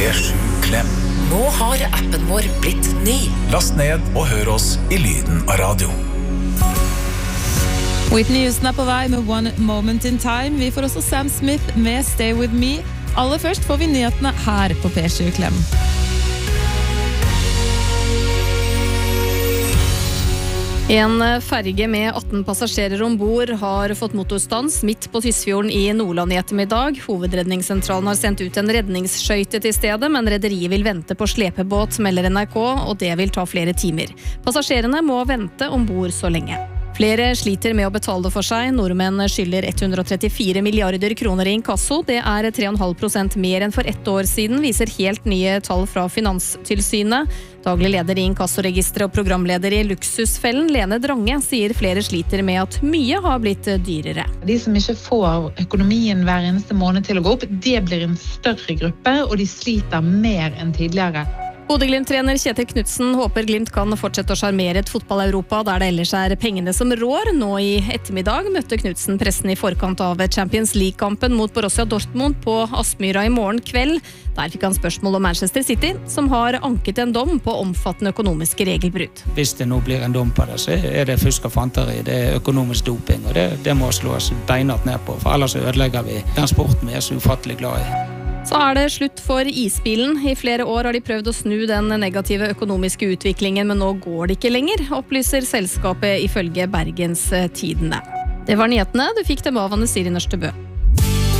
P7 Klem. Nå har appen vår blitt ny. Last ned og hør oss I lyden av radio. Whitney Houston på vei med One Moment in Time. Vi får også Sam Smith med Stay With Me. Aller først får vi nyhetene her på P7 Klem. En ferge med 18 passasjerer ombord har fått motorstans midt på Tysfjorden I Nordland I ettermiddag. Hovedredningssentralen har sendt ut en redningsskøyte til stedet, men rederiet vil vente på slepebåt, melder NRK, og det vil ta flere timer. Passasjerene må vente ombord så lenge. Flere sliter med å betale for seg. Nordmenn skylder 134 milliarder kroner I inkasso. Det 3,5% mer enn for 1 år siden, viser helt nye tall fra Finanstilsynet. Daglig leder I inkassoregisteret og programleder I Luksusfellen, Lene Drange, sier flere sliter med at mye har blitt dyrere. De som ikke får økonomien hver eneste måned til å gå opp, det blir en større gruppe, og de sliter mer enn tidligere. Bodø-Glimt-trener Kjetil Knutsen håper Glimt kan fortsette å charmere et fotball-Europa der det ellers pengene som rår. Nå I ettermiddag møtte Knutsen pressen I forkant av Champions League-kampen mot Borussia Dortmund på Aspmyra I morgen kveld. Der fikk han spørsmål om Manchester City, som har anket en dom på omfattende økonomiske regelbrudd. Hvis det nå blir en dom på det, så det fusk og fanteri, det økonomisk doping, og det må slås beinhardt ned på, for ellers ødelegger vi den sporten vi så ufattelig glad I. Så det slutt for isbilen. I flere år har de prøvd å snu den negative økonomiske utviklingen, men nå går det ikke lenger, opplyser selskapet ifølge Bergens Tidende. Det var nyhetene. Du fikk dem av Anne Siri Nørstebø.